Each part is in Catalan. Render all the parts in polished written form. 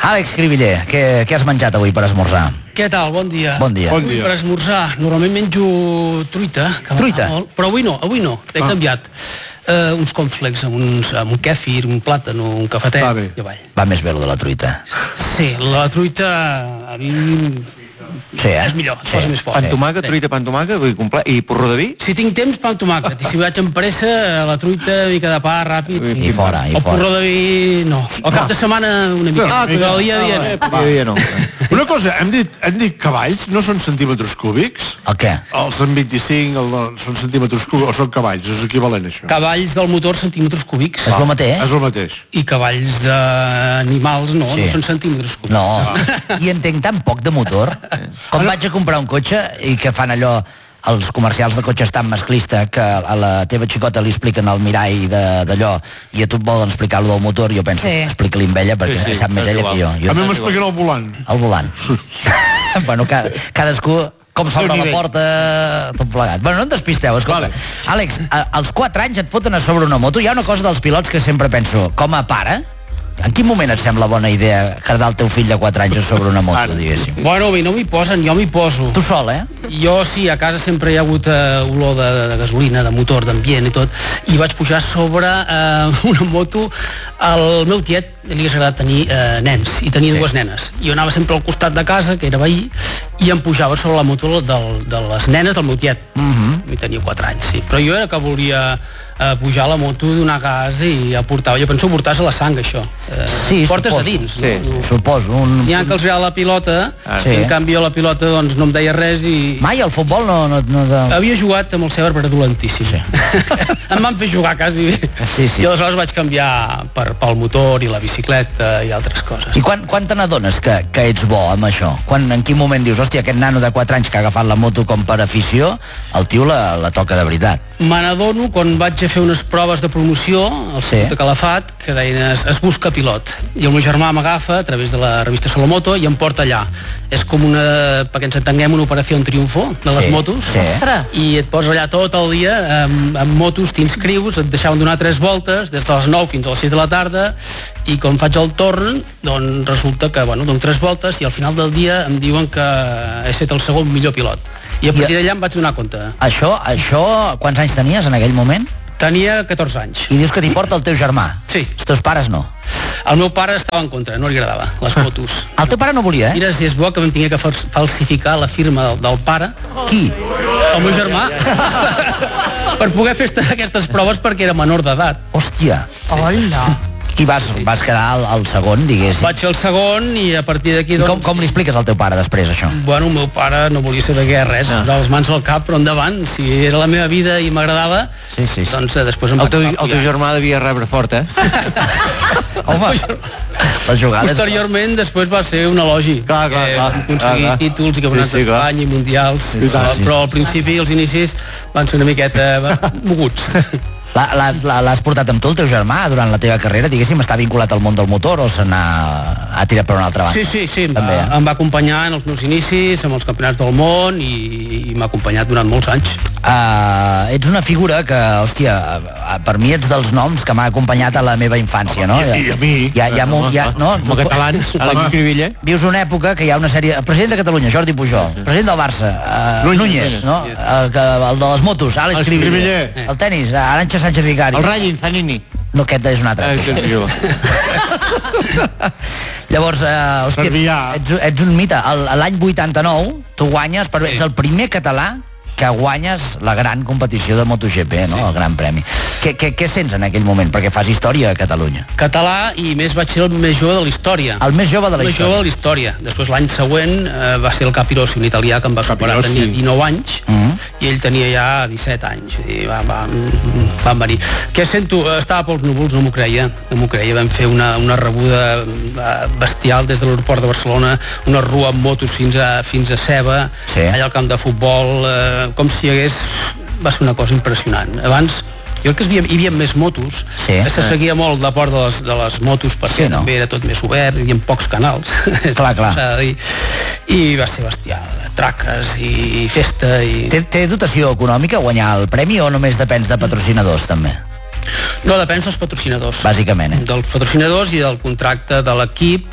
Àlex Cribiller, què has menjat avui per esmorzar? Què tal? Bon dia. Bon dia. Per esmorzar, normalment menjo truita. Truita? Però avui no, he canviat. Uns cornflakes amb un kèfir, un plàtan, un cafetet. Va més bé lo de la truita. Sí, la truita a mi... Sí, és millor, es posa més fort. Pan tomàquet, truita, pan tomàquet, i porró de vi? Si tinc temps, pan tomàquet. I si vaig amb pressa, la truita, mica de pa, ràpid. I fora. El porró de vi, no. El cap de setmana, una mica. Però el dia a dia no. Una cosa, hem dit cavalls, no són centímetres cúbics? El què? Els 125 són centímetres cúbics, o són cavalls, és equivalent això? Cavalls del motor, centímetres cúbics. És el mateix? És el mateix. I cavalls d'animals, no són centímetres cúbics. No, i entenc tan poc de motor. Com vaig a comprar un cotxe i que fan allò, els comercials de cotxes tan masclista que a la teva xicota li expliquen el mirall d'allò i a tu et volen explicar allò del motor, jo penso, explica-li amb ella perquè sap més ella que jo. A mi m'expliquen el volant. El volant. Bueno, cadascú com s'obre la porta, tot plegat. Bueno, no et despisteu, escolta. Àlex, als 4 anys et foten a sobre una moto. Hi ha una cosa dels pilots que sempre penso, com a pare, en quin moment et sembla bona idea quedar el teu fill de 4 anys sobre una moto, diguéssim? Bueno, no m'hi posen, jo m'hi poso. Tu sol, Jo sí, a casa sempre hi ha hagut olor de gasolina, de motor, d'ambient i tot, i vaig pujar sobre una moto. Al meu tiet li hagués agradat tenir nens, i tenia 2 nenes. Jo anava sempre al costat de casa, que era veí, i em pujava sobre la moto de les nenes del meu tiet. I tenia 4 anys, sí. Però jo era que volia pujar a la moto, donar gas i ja portava. Jo penso portar-se la sang, això. Portes a dins. Suposo. N'hi ha que els agrada la pilota, en canvi la pilota doncs no em deia res i... Mai al futbol no... Havia jugat amb el Sever, però era dolentíssim. Em van fer jugar quasi bé. I aleshores vaig canviar pel motor i la bicicleta i altres coses. I quan te n'adones que ets bo amb això? En quin moment dius, hòstia, aquest nano de 4 anys que ha agafat la moto com per afició, el tio la toca de veritat? Me n'adono quan vaig a fer unes proves de promoció al Institut de Calafat, que deien es busca pilot, i el meu germà m'agafa a través de la revista Solomoto i em porta allà. És com perquè ens entenguem, una operació en triomfo de les motos, i et poses allà tot el dia amb motos, t'inscrius, et deixaven donar 3 voltes des de les 9 fins a les 6 de la tarda, i quan faig el torn doncs resulta que dono 3 voltes i al final del dia em diuen que he estat el segon millor pilot, i a partir d'allà em vaig donar compte. Això, quants anys tenies en aquell moment? Tenia 14 anys. I dius que t'hi porta el teu germà? Sí. Els teus pares no? El meu pare estava en contra, no li agradava les motos. El teu pare no volia, Mira, si és bo que vam tenir que falsificar la firma del pare. Qui? El meu germà. Per poder fer aquestes proves perquè era menor d'edat. Hòstia. Hola. I vas quedar el segon, diguéssim. Vaig fer el segon i a partir d'aquí... Com li expliques al teu pare després, això? Bueno, el meu pare no volia saber res, de les mans al cap, però endavant. Si era la meva vida i m'agradava, doncs després em vaig... El teu germà devia rebre fort, Home, les jugades... Posteriorment, després va ser un elogi. Clar. Aconseguir títols i campionats d'Espanya i mundials, però al principi els inicis van ser una miqueta moguts. L'has portat amb tu, el teu germà, durant la teva carrera? Diguéssim, està vinculat al món del motor o se n'ha tirat per una altra banda? Sí, em va acompanyar en els meus inicis, amb els campionats del món, i m'ha acompanyat durant molts anys. Ets una figura que, hòstia, per mi ets dels noms que m'ha acompanyat a la meva infància, no? I a mi. Com a catalans, Àlex Cribiller. Vius una època que hi ha una sèrie... El president de Catalunya, Jordi Pujol. President del Barça, Núñez, no? El de les motos, Àlex Cribiller. El tenis, Arantxa Sánchez Vicari. El Rallin, Zanini. No, aquest és un altre. Llavors, hòstia, ets un mite. L'any 89 tu guanyes, ets el primer català que guanyes la gran competició de MotoGP, no? El Gran Premi. Què sents en aquell moment? Perquè fas història a Catalunya. Català, i més vaig ser el més jove de la història. El més jove de la història. Després l'any següent va ser el Capirossi, un italià que em va superar, tenia 19 anys, i ell tenia ja 17 anys. I van venir. Què sento? Estava pels núvols, no m'ho creia. Vam fer una rebuda bestial des de l'aeroport de Barcelona, una rua amb motos fins a Ceba, allà al camp de futbol, com si va ser una cosa impressionant. Abans jo crec que hi havia més motos, que se seguia molt la port de les motos perquè també era tot més obert, hi havia pocs canals. Clar. I va ser bestial, traques i festa. Té dotació econòmica guanyar el premi o només depens de patrocinadors també? No, depèn dels patrocinadors. Bàsicament, Dels patrocinadors i del contracte de l'equip,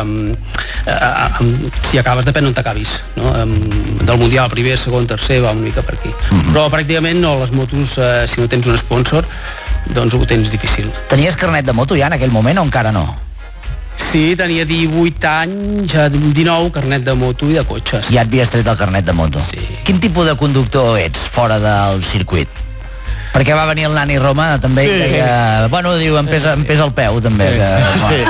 si acabes, depèn on t'acabis, no? Del Mundial, primer, segon, tercer, va una mica per aquí. Però pràcticament no, les motos, si no tens un sponsor, doncs ho tens difícil. Tenies carnet de moto ja en aquell moment o encara no? Sí, tenia 18 anys, 19, carnet de moto i de cotxes. Ja et havies tret el carnet de moto. Sí. Quin tipus de conductor ets fora del circuit? Perquè va venir el Nani Roma també i deia, bueno, diu, em pesa el peu també, que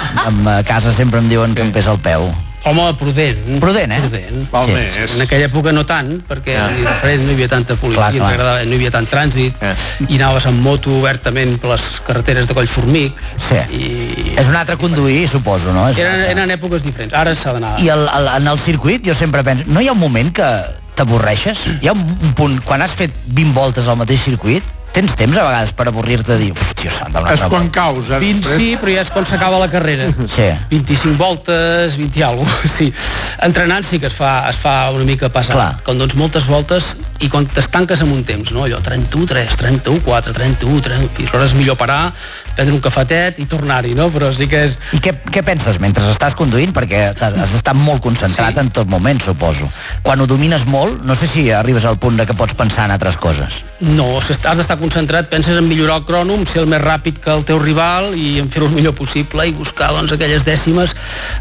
a casa sempre em diuen que em pesa el peu. Home, prudent. Prudent, eh? Prudent. Val Sí. més. En aquella època no tant, perquè no hi havia tanta policia, Clar. ens agradava, no hi havia tant trànsit, i anaves amb moto obertament per les carreteres de Collformic. Sí. I És un altre conduir, suposo, no? eren èpoques diferents. Ara s'ha d'anar... I en el circuit jo sempre penso, no hi ha un moment que t'avorreixes? Hi ha un punt, quan has fet 20 voltes al mateix circuit, tens temps a vegades per avorrir-te de dir, hòstia, santa, una És altra quan volta. caus, 20 sí, però ja és quan s'acaba la carrera. Sí. 25 voltes, 20 i alguna cosa, sí. Entrenant sí que es fa una mica passar. Clar. Quan dones moltes voltes i quan t'estanques amb un temps, no? Allò, 31, 3, 31, 4, 31, 30, i aleshores és millor parar, prendre un cafetet i tornar-hi, no? Però sí que és... I què penses mentre estàs conduint? Perquè has d'estar molt concentrat en tot moment, suposo. Quan ho domines molt, no sé si arribes al punt de que pots pensar en altres coses. No, has d'estar concentrat, penses en millorar el crònom, ser el més ràpid que el teu rival i en fer-ho el millor possible i buscar doncs, aquelles dècimes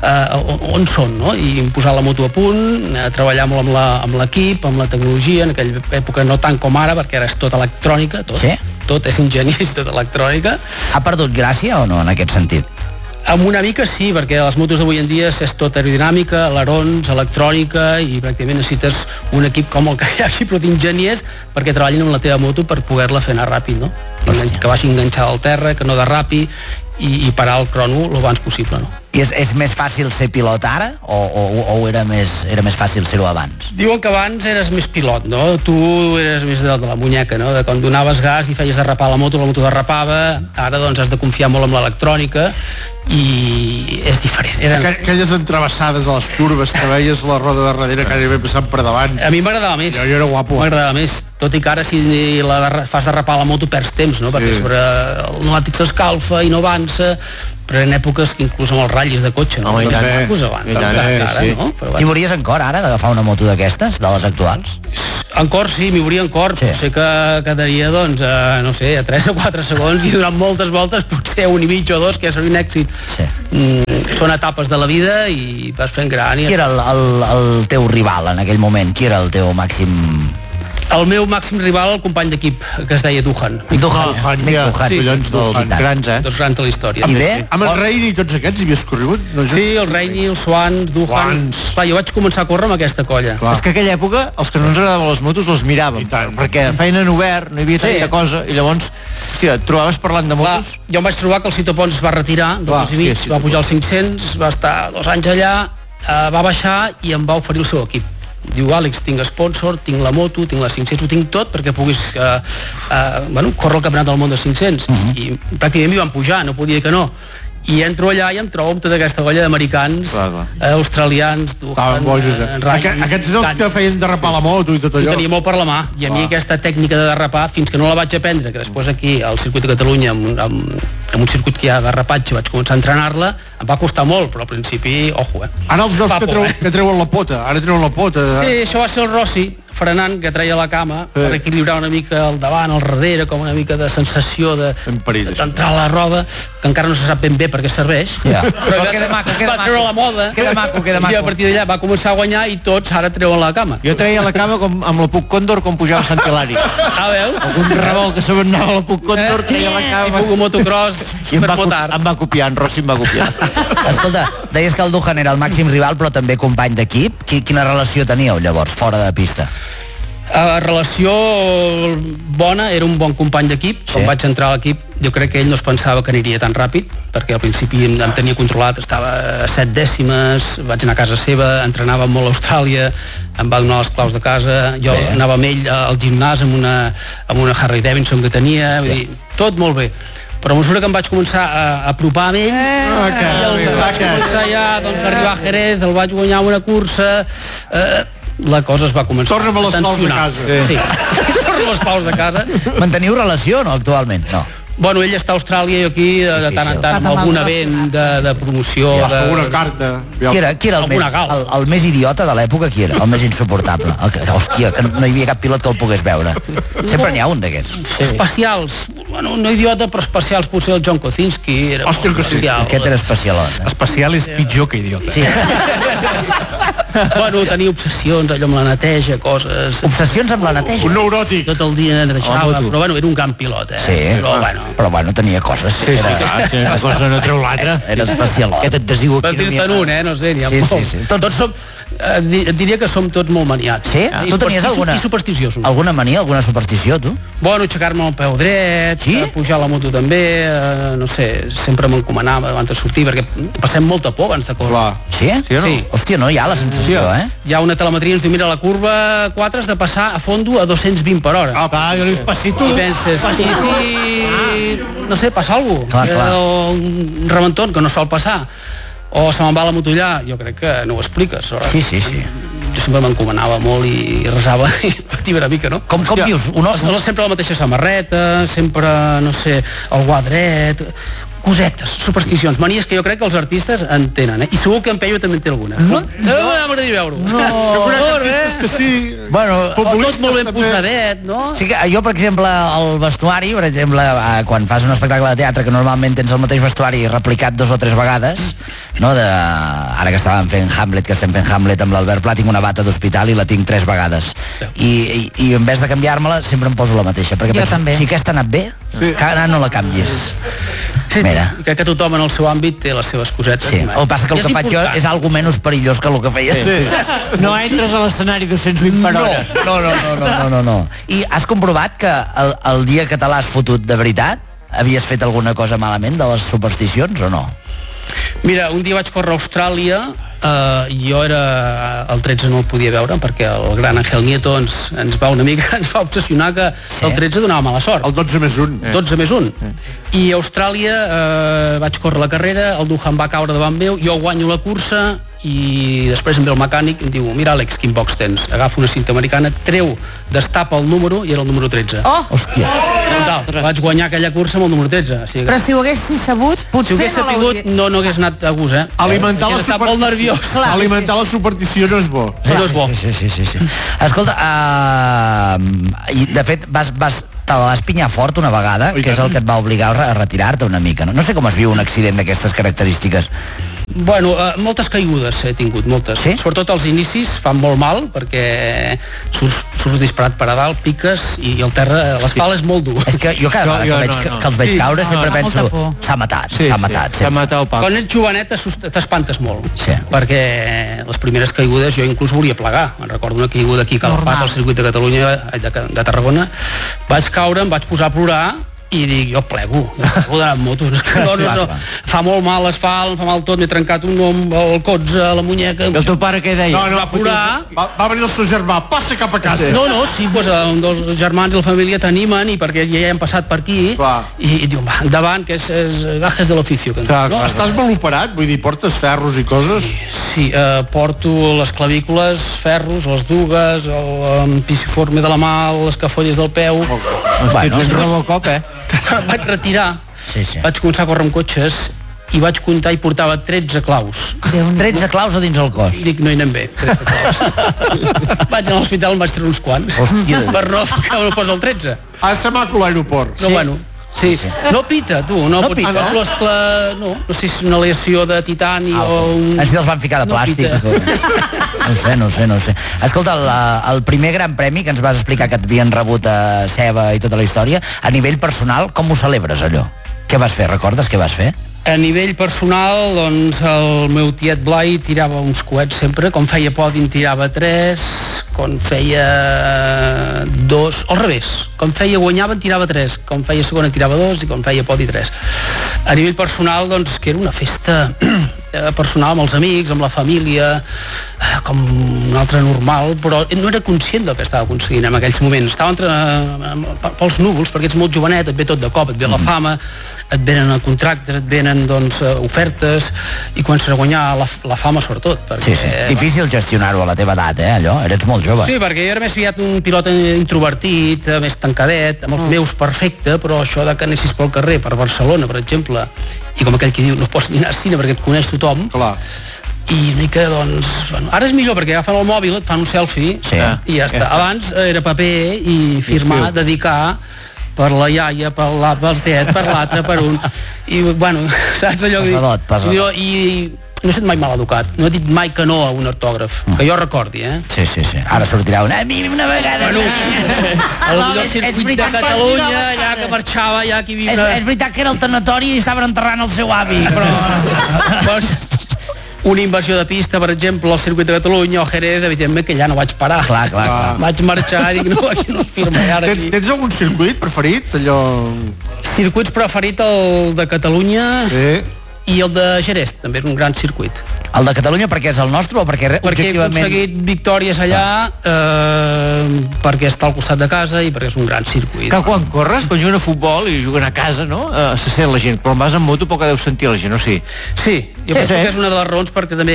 on són, no? I posar la moto a punt, treballar molt amb l'equip, amb la tecnologia, en aquella època no tant com ara, perquè ara és tot electrònica, tot, Sí? tot és enginyer, és tot electrònica. Ha perdut gràcia o no en aquest sentit? Amb una mica sí, perquè les motos d'avui en dia és tot aerodinàmica, alerons, electrònica i pràcticament necessites un equip com el que hi ha aquí, però d'enginyers perquè treballin amb la teva moto per poder-la fer anar ràpid, no? Que vagi enganxada al terra, que no derrapi i parar el crono el abans possible, no? I és més fàcil ser pilot ara o era més fàcil ser-ho abans? Diuen que abans eres més pilot, no? Tu eres més de la muñeca, no? De quan donaves gas i feies derrapar la moto derrapava, ara doncs has de confiar molt en l'electrònica i és diferent. Aquelles entrevessades a les curves que veies la roda de darrere que gairebé passant per davant. A mi m'agradava més. Jo era guapo. M'agradava més, tot i que ara si fas derrapar la moto perds temps, no? Perquè sobre el pneumàtic s'escalfa i no avança, però en èpoques que inclús amb els ratllis de cotxe, no? Home, i tant, Macos avança, encara, sí. no? Però T'hi veuries en cor ara d'agafar una moto d'aquestes, de les actuals? en cor sí, m'hi hauria en cor, Sí. potser que quedaria doncs, no sé, a 3 o 4 segons i durant moltes voltes potser un i mig o dos, que ja seria un èxit. Sí. Són etapes de la vida i vas fent gran. Qui era el teu rival en aquell moment? Qui era el teu màxim... El meu màxim rival, el company d'equip, que es deia Duhan. Mick Duhan. Sí. Collons dels grans, Dos grans de la història. I bé? Amb el Reini i tots aquests hi havies corregut? No, Sí, el Reini, el Swans, Duhan... Clar, jo vaig començar a córrer amb aquesta colla. Clar. És que aquella època els que no ens agradaven les motos les miràvem, I tant. perquè feien en obert, no hi havia Sí. tanta cosa, i llavors, hòstia, et trobaves parlant de Clar, motos. jo em vaig trobar que el Cito Pons es va retirar, 2 anys i mig, sí, va pujar als 500, va estar 2 anys allà, va baixar i em va oferir el seu equip. Diu, Àlex, tinc sponsor, tinc la moto, tinc les 500, ho tinc tot perquè puguis córrer el campionat del món de 500. I pràcticament m'hi van pujar, no podia dir que no. I entro allà i em trobo amb tota aquesta colla d'americans, australians, Estaven bojos, Aquests eren els que feien derrapar la moto i tot ho allò. tenia molt per la mà, i a mi aquesta tècnica de derrapar, fins que no la vaig aprendre, que després aquí al circuit de Catalunya, amb un circuit que hi ha de derrapatge, vaig començar a entrenar-la, em va costar molt, però al principi, ojo, Ara els dos Fa que, por, que treuen la pota, ara treuen la pota. Sí, això va ser el Rossi, frenant, que treia la cama, per equilibrar una mica el davant, el darrere, com una mica de sensació En perill, d'entrar a la roda, que encara no se sap ben bé per què serveix. Ja. Però Però queda maco, queda va treure maco. la moda. Queda maco. I a partir d'allà va començar a guanyar i tots ara treuen la cama. Jo treia la cama com, amb la Puc Còndor com pujava a Sant Hilari. Veus? Un revolt que se m'anava a la Puc Còndor, treia la I cama. puc un motocross I em supermotard. va copiar, en Rossi em va copiar. Escolta, deies que el Duhan era el màxim rival, però també company d'equip. Quina relació teníeu, llavors, fora de pista? Relació bona, era un bon company d'equip. Quan vaig entrar a l'equip, jo crec que ell no es pensava que aniria tan ràpid, perquè al principi em tenia controlat, estava a 7 dècimes, vaig anar a casa seva, entrenava molt a Austràlia, em va donar les claus de casa, jo anava amb ell al gimnàs amb una Harley Davidson que tenia, vull dir, tot molt bé. Però a mesura que em vaig començar a apropar amb ell, vaig començar ja doncs, a arribar a Jerez, el vaig guanyar una cursa, la cosa es va començar Torna'm a les paus de tensionar. casa. Sí, torna'm a les paus de casa. Manteniu relació o no, actualment? No. Bueno, ell està a Austràlia i aquí de tant en tant amb algun event de promoció. Ja està una carta. Qui era el més idiota de l'època? Qui era? El més insuportable? Hòstia, que no hi havia cap pilot que el pogués veure. Sempre n'hi ha un d'aquests. Especials. Bueno, no idiota, però especials. Potser el John Kocinski era especial. Aquest era especialot. Especial és pitjor que idiota. Sí. Bueno, tenia obsessions, allò amb la neteja, coses... Obsessions amb la neteja? Un neuròtic. Tot el dia netejava, però bueno, era un gran pilot, Sí, però bueno, tenia coses. Sí, una cosa no treu l'altra. Era especial. Aquest adhesiu aquí... Per dir-te'n un, no sé, n'hi ha molts. Tots som... Et diria que som tots molt maniats. Sí? Tu tenies alguna... I supersticiosos. Alguna mania, alguna superstició, tu? Bueno, aixecar-me el peu dret, pujar a la moto també, no sé, sempre m'encomanava abans de sortir, perquè passem molta por abans de córrer. Sí? Sí o no? Sí. Hòstia, no hi ha la sensació, Hi ha una telemetria, ens diu, mira, la curva 4 has de passar a fondo a 220 per hora. Jo li passito. I penses, i si, no sé, passa alguna cosa? O un rebentón que no sol passar. O se me'n va la moto allà, jo crec que no ho expliques. Sí. Jo sempre m'encomanava molt i resava i patia una mica, no? Com dius? Sempre la mateixa samarreta, sempre, no sé, el guadret, cosetes, supersticions, manies que jo crec que els artistes en tenen, I segur que en Peyu també en té alguna. No m'agradaria veure-ho. Que sí. Bueno, tot molt ben posadet, no? Sí que jo, per exemple, el vestuari, per exemple, quan fas un espectacle de teatre que normalment tens el mateix vestuari replicat 2 o 3 vegades, no? Ara que estàvem fent Hamlet, que estem fent Hamlet amb l'Albert Pla, tinc una bata d'hospital i la tinc 3 vegades. I en vez de canviar-me-la, sempre em poso la mateixa, perquè penso, si aquesta ha anat bé, que ara no la canvies. Sí, crec que tothom en el seu àmbit té les seves cosetes. Sí, el passa que el que faig jo és algo menys perillós que el que feies. Sí. No entres a l'escenari 220 per hora. No. I has comprovat que el dia que te l'has fotut de veritat havies fet alguna cosa malament de les supersticions o no? Mira, un dia vaig córrer a Austràlia, jo era el 13 no el podia veure perquè el gran Ángel Nieto ens va una mica, ens va obsessionar que el 13 donava mala sort. El 12 més 1. 12 més 1. I a Austràlia vaig córrer la carrera, el Duhan va caure davant meu, jo guanyo la cursa i després em ve el mecànic i em diu, mira Àlex, quin box tens? Agafa una cinta americana, treu, destapa el número i era el número 13. Hòstia. Total, vaig guanyar aquella cursa amb el número 13. O sigui, però si ho haguessis sabut, potser si ho hagués sapigut, no hagués anat a gust, Alimentar la superstició. Molt nerviós. Alimentar la superstició no és bo. No és bo. Sí. Escolta, de fet, te la vas pinyar fort una vegada, que és el que et va obligar a retirar-te una mica, no? No sé com es viu un accident d'aquestes característiques. Bueno, moltes caigudes he tingut, moltes. Sí? Sobretot als inicis fan molt mal perquè surts disparat per a dalt, piques i el terra, l'asfalt és molt dur. És que jo cada vegada que els veig caure sempre penso s'ha matat. S'ha matat el pal. Quan ets jovenet t'espantes molt, perquè les primeres caigudes jo inclús volia plegar. Me'n recordo una caiguda aquí a Calafat, al circuit de Catalunya, de Tarragona. Vaig caure, em vaig posar a plorar i dic, jo plego de motos, fa molt mal l'asfalt, fa mal tot, m'he trencat un nom, el cotze, la muñeca. I el teu pare què deia? Va plorar. Va venir el seu germà, passa cap a casa. No, sí, un dels germans i la família t'animen i perquè ja hem passat per aquí i diu, va, endavant, que és gajes de l'oficio. Estàs mal operat? Vull dir, portes ferros i coses? Sí, porto les clavícules, ferros, les dugues, el pisiforme de la mà, les cafolles del peu. Ets un Robocop, Vaig retirar, vaig començar a córrer amb cotxes i vaig comptar i portava 13 claus. 13 claus a dins el cos? Dic, no hi anem bé, 13 claus. Vaig anar a l'hospital, em vaig treure uns quants. Hòstia. Per no ficar una posa el 13. Ha de ser maco l'aeroport. No, bueno, sí. No pita, tu. No pita? No sé si és una lesió de titani o un... Així els van ficar de plàstic. No sé. Escolta, el primer gran premi que ens vas explicar que t'havien rebut a Ceba i tota la història, a nivell personal, com ho celebres, allò? Què vas fer? Recordes què vas fer? A nivell personal, doncs, el meu tiet Blai tirava uns coets sempre, com feia podi en tirava 3, quan feia 2, al revés, quan feia guanyava en tirava 3, quan feia segona en tirava 2 i quan feia podi 3. A nivell personal, doncs, que era una festa personal amb els amics, amb la família, com un altre normal, però no era conscient del que estava aconseguint en aquells moments. Estava pels núvols, perquè ets molt jovenet, et ve tot de cop, et ve la fama, et venen contractes, et venen doncs, ofertes, i comences a guanyar la fama sobretot. Perquè, sí. Difícil gestionar-ho a la teva edat, allò, eres molt jove. Sí, perquè jo era més aviat un pilot introvertit, més tancadet, amb els meus perfecte, però això de que anessis pel carrer, per Barcelona, per exemple, i com aquell que diu, no pots ni anar al cine perquè et coneix tothom. Clar. I una mica, doncs... Bueno, ara és millor perquè agafen el mòbil, et fan un selfie i ja està. Abans era paper i firmar, dedicar per la iaia, per tet, per l'altre, per un... I, bueno, saps allò que dic? I no he estat mai mal educat, no he dit mai que no a un autògraf, que jo recordi, Sí. Ara sortirà una vegada... Bueno, el millor circuit de Catalunya, allà que marxava, allà que vivia... És veritat que era el tanatori i estaven enterrant el seu avi, però... Una inversió de pista, per exemple, al circuit de Catalunya o Jerez, evidentment que ja no vaig parar. Clar. Vaig marxar i dic, no, aquí no es firma. Tens algun circuit preferit? Allò... Circuits preferit, el de Catalunya i el de Jerez, també és un gran circuit. El de Catalunya perquè és el nostre o perquè he aconseguit victòries allà, perquè està al costat de casa i perquè és un gran circuit. Que quan corres, quan juguen a futbol i juguen a casa, no? Se sent la gent, però vas en moto poc deu sentir la gent, o sí? Sí, jo penso que és una de les raons perquè també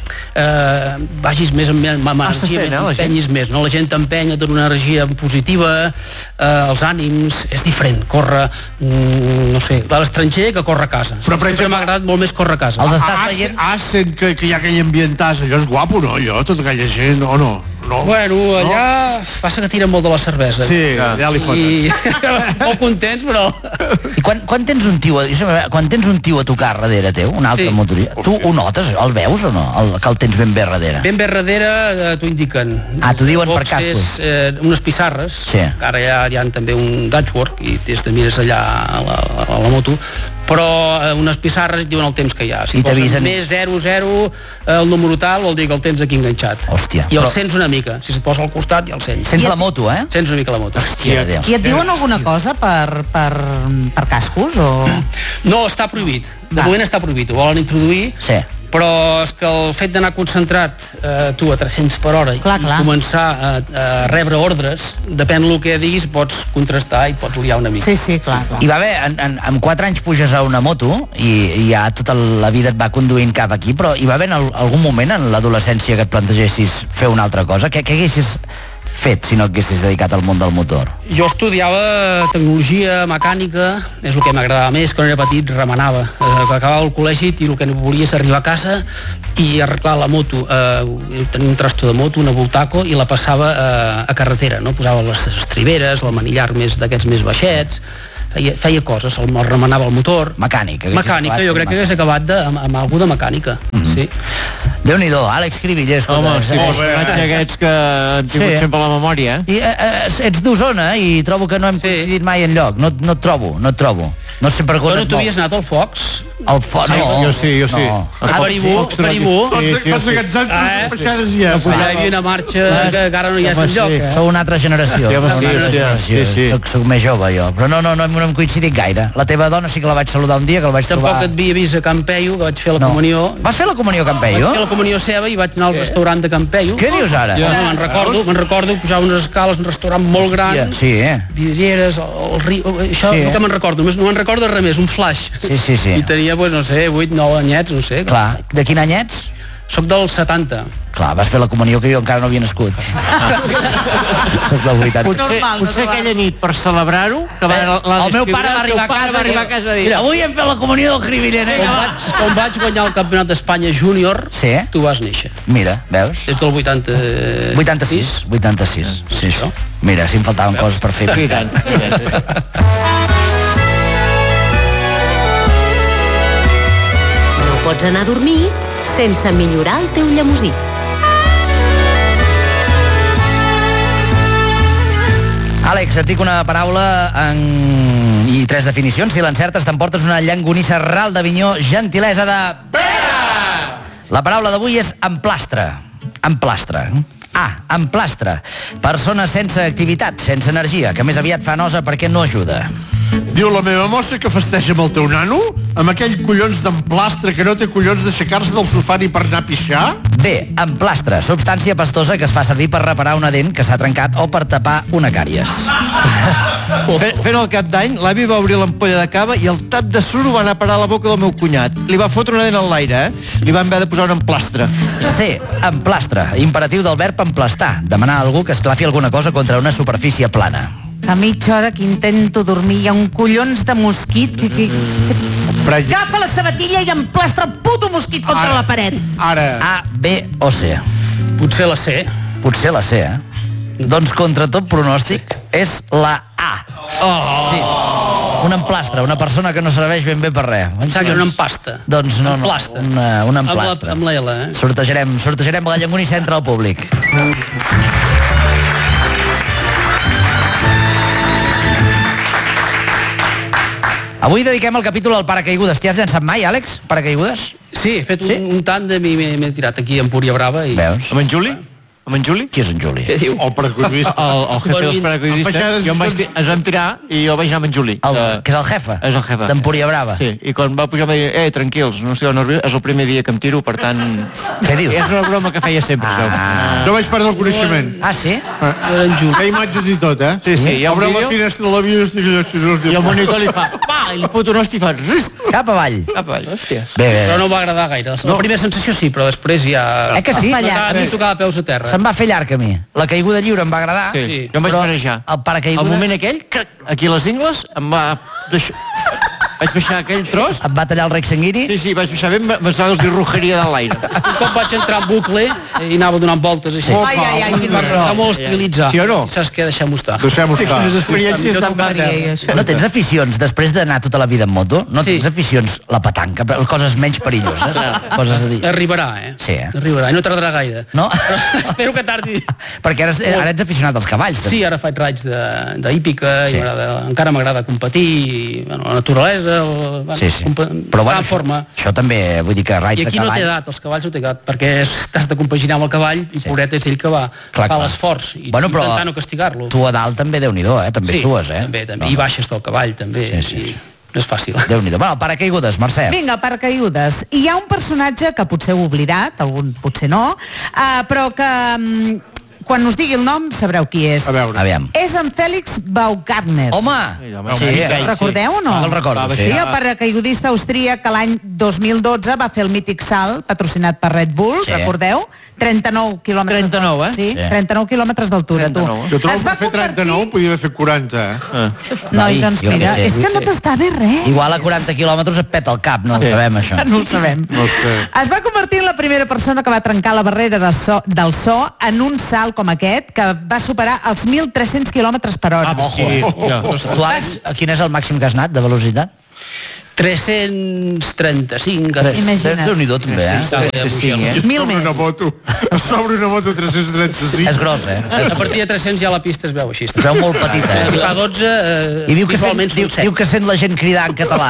vagis més amb energia, empenyis més, no? La gent t'empenya, dona una energia positiva, els ànims, és diferent, corre, no sé, de l'estranger que corre a casa. Però sempre m'ha agradat molt més córrer a casa. Els estàs veient? Que hi ha aquell ambientàs, allò és guapo, no? Allò, tota aquella gent, o no? Bueno, allà passa que tiren molt de la cervesa. Sí, ja li foten. I molt contents, però... I quan tens un tio a tocar darrere teu, un altre motorista, tu ho notes, el veus o no? Que el tens ben bé darrere? Ben bé darrere t'ho indiquen. T'ho diuen per cascos. Unes pissarres, que ara hi ha també un dashboard i te mires allà a la moto, però unes pissarres et diuen el temps que hi ha. Si posen més 00 el número tal, vol dir que el tens aquí enganxat. Hòstia. I el sents una mica. Si et posa al costat, ja el sents. Sents la moto, Sents una mica la moto. Hòstia, Déu. I et diuen alguna cosa per cascos? O... No, està prohibit. De moment està prohibit. Ho volen introduir. Sí. Però és que el fet d'anar concentrat tu a 300 per hora i començar a rebre ordres, depèn del que diguis, pots contrastar i pots liar una mica. Sí, clar. I va bé, amb 4 anys puges a una moto i ja tota la vida et va conduint cap aquí, però hi va haver algun moment en l'adolescència que et plantegessis fer una altra cosa? Què haguessis fet si no et haguessis dedicat al món del motor? Jo estudiava tecnologia mecànica, és el que m'agradava més. Quan era petit remenava, acabava el col·legi i el que no volia és arribar a casa i arreglar la moto. Tenia un trasto de moto, una Voltaco, i la passava a carretera, no? Posava les estriberes, el manillar d'aquests més baixets, feia coses, el remenava el motor. Mecànica, jo crec que hagués acabat amb alguna de mecànica. Sí. Déu-n'hi-do, Àlex Cribiller. Home, sí, els personatges aquests que han tingut sempre la memòria. I ets d'Osona i trobo que no hem coincidit mai enlloc. No et trobo. No sé per on et tu havies anat al Fox? Al Fox, no. Jo sí. A Peribú. Tots aquests anys passades ja. Allà hi havia una marxa que ara no hi ha lloc. Sou una altra generació. Sí. Soc més jove jo. Però no hem coincidit gaire. La teva dona sí que la vaig saludar un dia, que el vaig trobar... Tampoc et havia vist a Campello, que vaig fer la comunió. Vas fer la comunió a Campello? Vaig fer la comunió seva i vaig anar al restaurant de Campello. Què dius ara? Me'n recordo, pujava unes escales, un restaurant molt gran, vidrieres, el riu... Això és el que me'n recordo, només no me'n recordo res més, un flash. Sí. I tenia, no sé, 8, 9 anyets, no sé. Clar, de quin any ets? Soc del 70. Clar, vas fer la comunió que jo encara no havia nascut. Soc del 80. Potser aquella nit, per celebrar-ho, que el meu pare va arribar a casa i dir, avui hem fet la comunió del Cribiller. Quan vaig guanyar el campionat d'Espanya júnior, tu vas néixer. Mira, veus? És del 86. 86. Sí, això. Mira, si em faltaven coses per fer. No pots anar a dormir sense millorar el teu llemosí. Àlex, et dic una paraula i 3 definicions. Si l'encertes t'emportes una llonganissa ral d'Avinyó, gentilesa de... Pere! La paraula d'avui és emplastre. Emplastre. Emplastre. Persona sense activitat, sense energia, que més aviat fa nosa perquè no ajuda. Diu la meva mossa que festeja amb el teu nano, amb aquell collons d'emplastre que no té collons d'aixecar-se del sofà ni per anar a pixar? B. Emplastre, substància pastosa que es fa servir per reparar una dent que s'ha trencat o per tapar una càries. Fent el cap d'any, l'avi va obrir l'ampolla de cava i el tap de suro va anar a parar a la boca del meu cunyat. Li va fotre una dent en l'aire, Li van haver de posar un emplastre. C, emplastre. Imperatiu del verb emplastar. Demanar a algú que esclafi alguna cosa contra una superfície plana. Fa mitja hora que intento dormir, hi ha un collons de mosquit que... Agafa la sabatilla i emplastra el puto mosquit contra la paret. Ara. A, B o C? Potser la C. Potser la C, Doncs contra tot pronòstic és la A. Sí. Un emplastre, una persona que no serveix ben bé per res. Pensava que era una empasta. Doncs no, Emplasta. un emplastre. Amb la L, Sortejarem la Llangoni Centre al públic. Avui dediquem el capítol al paracaigudes. T'hi has llançat mai, Àlex? Paracaigudes? Sí, he fet un tàndem i m'he tirat aquí a Empúria Brava. Veus? Amb en Juli? Amb en Juli? Qui és en Juli? Què diu? El paracaigudista. El jefe dels paracaigudistes. Ens vam tirar i jo vaig anar amb en Juli. Que és el jefe? És el jefe. D'Empúria Brava? Sí, i quan va pujar va dir, tranquils, no estigueu nerviós, és el primer dia que em tiro, per tant... Què dius? És una broma que feia sempre, això. Jo vaig perdre el coneixement. Ah, sí? Era en Juli. Hi ha imatges i tot, Sí, hi ha un Obre la vídeo finestra de l'avió i el monitor li fa, i li fot un hosti i fa... Cap avall. Cap avall. Hòstia. Bé. Però no em va agradar gaire. La primera sensació sí, però després ja... Que sí? A mi tocava peus a terra. Se'm va fer llarg a mi. La caiguda lliure em va agradar. Sí. Jo em vaig marejar. El paracaigudes... Al moment aquell, aquí a les ingles, em va... Vaig baixar aquell tros. Et va tallar el rec sanguini? Sí, vaig baixar ben, pensava que els hi rugeria de l'aire. Un cop vaig entrar en bucle i anava donant voltes així. Ai, Està molt estabilitzar. Sí o no? Saps què? Deixem-ho estar. Deixem-ho estar. Les experiències tan bates. No tens aficions, després d'anar tota la vida en moto, no tens aficions, la petanca, coses menys perilloses, coses a dir. Arribarà, Sí, Arribarà, i no tardarà gaire. No? Espero que tardi. Perquè ara ets aficionat als cavalls. Sí, ara faig raids d'hípica, i encara m'agrada competir, la naturalesa, Sí. Però bueno, forma. Això també, vull dir que raids I aquí de cavall... no té edat, els cavalls no té edat, perquè t'has de compaginar amb el cavall i pobret és ell que fa l'esforç i intentar no castigar-lo. Tu a dalt també Déu-n'hi-do, també sues, també. I baixes del cavall, també. Sí. No és fàcil. Déu-n'hi-do. Bueno, paracaigudes, Mercè. Vinga, paracaigudes. Hi ha un personatge que potser heu oblidat, algun potser no, però que... quan us digui el nom sabreu qui és. A veure. Aviam. És en Félix Baumgartner. Home! Sí, recordeu o no? El recordo, sí. El paracaigudista austríac que l'any 2012 va fer el mític salt patrocinat per Red Bull, recordeu? 39 quilòmetres. 39, Sí, 39 quilòmetres d'altura, tu. Jo trobo que fer 39 podia haver fet 40, Noi, doncs mira, és que no t'està bé res. Igual a 40 quilòmetres et peta el cap, no ho sabem, això. No ho sabem. Es va convertir en la primera persona que va trencar la barrera del so en un salt com aquest, que va superar els 1.300 km per hora. Tu, Àlex, quin és el màxim que has anat de velocitat? 335. Imagina't. Déu-n'hi-do, també, Mil Una moto. Sobre una moto 335. És gros, A partir de 300 ja la pista es veu així. Es veu molt petita, Si fa 12, I diu que, visualment diu que sent la gent cridar en català,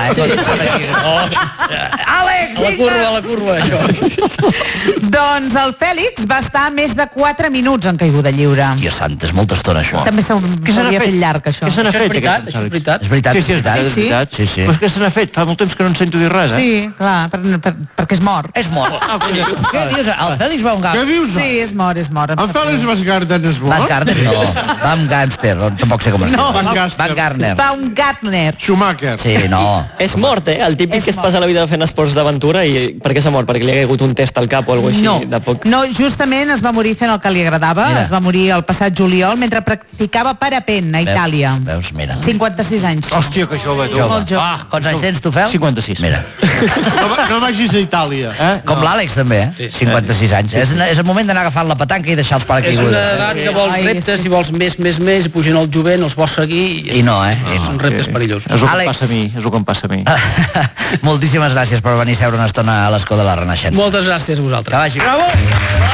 Àlex, a la curva, això. Doncs el Fèlix va estar més de 4 minuts en caiguda lliure. Hòstia santa, és molta estona, això. També s'hauria fet llarg, això. Què se n'ha Això és fet? veritat, això és veritat. És veritat, Sí, és veritat. Sí, sí. Però és que se n'ha fet, fa molt temps que no en sento dir res, Sí, clar, perquè és mort. És mort. Què dius? El Félix Baumgartner. Què dius? Sí, és mort. En Félix Baumgartner és mort? Baumgartner no. Baumgartner, tampoc sé com es diu. No, Baumgartner. Baumgartner. Schumacher. Sí, no. És mort, El típic que es passa la vida fent esports d'aventura i per què s'ha mort? Perquè li ha caigut un test al cap o alguna cosa així de poc. No, justament es va morir fent el que li agradava. Es va morir el passat juliol mentre practicava parapent a Itàlia. Veus, mira. 56 anys. Hòstia, que jove, tu. Molt jove. Quants anys tens tu, Fel? 56. Mira. No vagis a Itàlia. Com l'Àlex, també, 56 anys. És el moment d'anar agafant la petanca i deixar els És una paracaigudes. edat que vols reptes, si vols més, i pugen el jovent, els vols seguir... I no, Són reptes perillosos. És el que Àlex. em passa a mi, és el que em passa a mi. Moltíssimes gràcies per venir a seure una estona a l'escó de la Renaixença. Moltes gràcies a vosaltres. Que vagi. Bravo!